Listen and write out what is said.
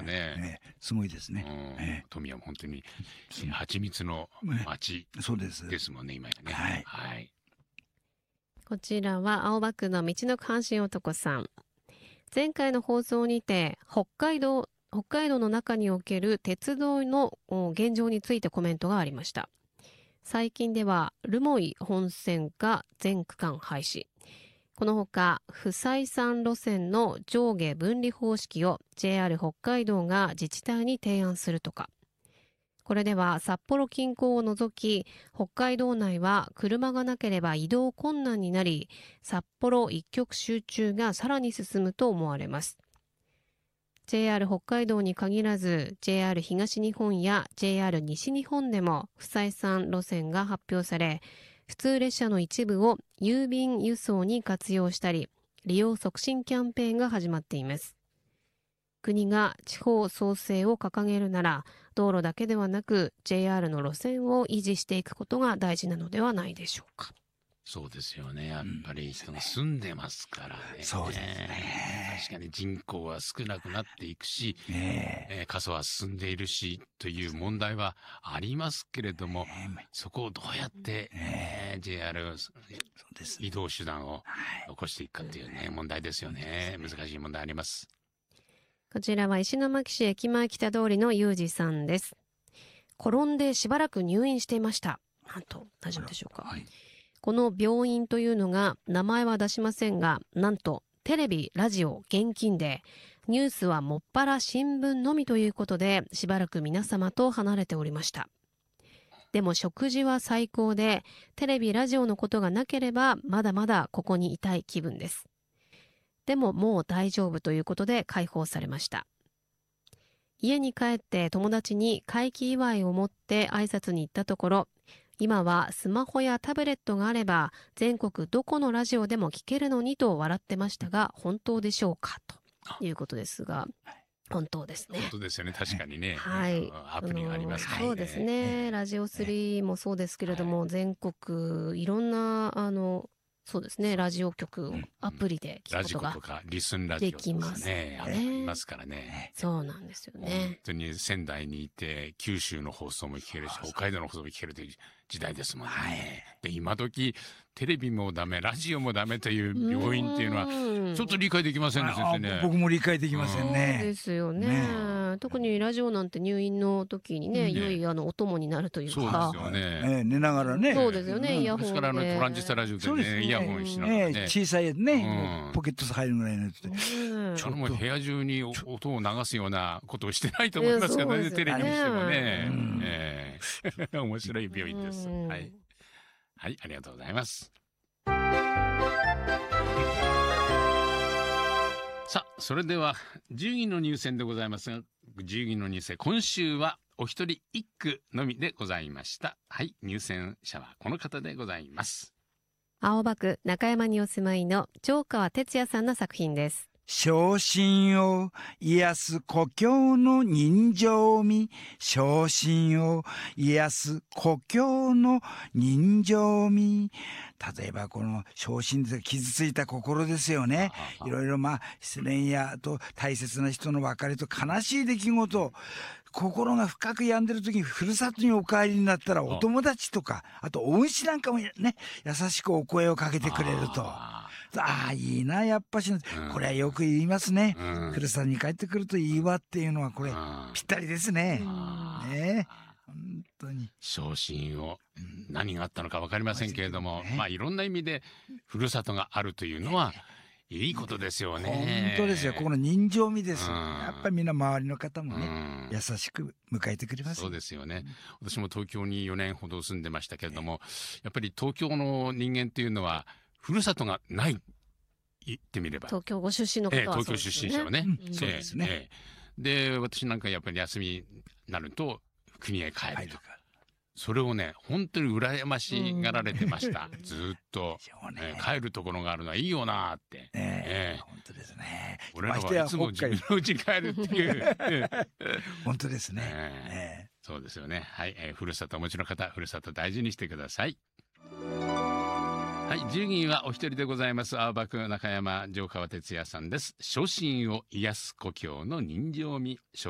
からね。 すごいですね。 富山本当に蜂蜜の町ですもんね、今やね。はい。 こちらは青葉区の道の関心男さん。前回の放送にて北海道の中における鉄道の現状についてコメントがありました。最近では留萌本線が全区間廃止。このほか不採算路線の上下分離方式を JR 北海道が自治体に提案するとか。これでは札幌近郊を除き北海道内は車がなければ移動困難になり、札幌一極集中がさらに進むと思われます。JR 北海道に限らず JR 東日本や JR 西日本でも不採算路線が発表され、普通列車の一部を郵便輸送に活用したり、利用促進キャンペーンが始まっています。国が地方創生を掲げるなら、道路だけではなく JR の路線を維持していくことが大事なのではないでしょうか。 そうですよね。やっぱり人が住んでますからね。 そうですね。 確かに人口は少なくなっていくし、過疎は進んでいるしという問題はありますけれども、そこをどうやって、JR 移動手段を残していくかというね、問題ですよね。難しい問題あります。 こちらは石巻市駅前北通りのゆうじさんです。転んでしばらく入院していました。なんと大丈夫でしょうか。この病院というのが名前は出しませんが、なんとテレビ、ラジオ、現金でニュースはもっぱら新聞のみということで、しばらく皆様と離れておりました。でも食事は最高で、テレビ、ラジオのことがなければまだまだここにいたい気分です。でももう大丈夫ということで解放されました。家に帰って友達に快気祝いを持って挨拶に行ったところ、今はスマホやタブレットがあれば全国どこのラジオでも聞けるのにと笑ってましたが、本当でしょうかということですが、本当ですね。 本当ですよね。確かにね。 はい。 アプリがありますからね。 そうですね。ラジオ3もそうですけれども、全国いろんなそうですね、ラジオ局アプリで聞くことがラジコとかリスンラジオとかね、ありますからね。 そうなんですよね。 本当に仙台にいて九州の放送も聞けるし、北海道の放送も聞けるという時代ですもんね。で、今時テレビもダメ、ラジオもダメという病院っていうのはちょっと理解できませんね、先生ね。 僕も理解できませんね。 そうですよね。特にラジオなんて入院の時にね、良いお供になるというか。 そうですよね。 寝ながらね。 そうですよね、イヤホンで。 ですからトランジスタラジオでね、イヤホンしながらね。 小さいやつね、ポケット入るぐらいのやつで。 ちょっともう部屋中に音を流すようなことをしてないと思いますけどね、テレビにしてもね。面白い病院です。はい。はい、ありがとうございます。さあ、それでは10位の入選でございますが、10位の入選、今週はお一人一句のみでございました。はい、入選者はこの方でございます。 青葉区中山にお住まいの城川哲也さんの作品です。 傷心を癒す故郷の人情味。傷心を癒す故郷の人情味。例えばこの傷心で傷ついた心ですよね。いろいろ失恋やと大切な人の別れと悲しい出来事。心が深く病んでる時にふるさとにお帰りになったらお友達とか、あと恩師なんかもね、優しくお声をかけてくれると。いいな、やっぱし、これはよく言いますね。ふるさとに帰ってくるといいわっていうのはこれぴったりですね。ね、本当に。 傷心を何があったのか分かりませんけれども、いろんな意味でふるさとがあるというのはいいことですよね。 本当ですよ。ここの人情味です。やっぱりみんな周りの方もね、優しく迎えてくれます。 そうですよね。私も東京に4年ほど住んでましたけれども、やっぱり東京の人間っていうのはふるさとがない。言ってみれば。 東京ご出身の方はそうですね。東京出身者はね。 そうですね。 で、私なんかやっぱり休みになると国へ帰ると。それをね、本当に羨ましがられてました。ずっと、帰るところがあるのはいいよなって。 本当ですね。 俺らはいつも自分の家に帰るっていう。 本当ですね。 そうですよね。はい、ふるさとお持ちの方、ふるさと大事にしてください。はい、10位はお一人でございます。青葉区中山城川哲也さんです。傷心を癒す故郷の人情味。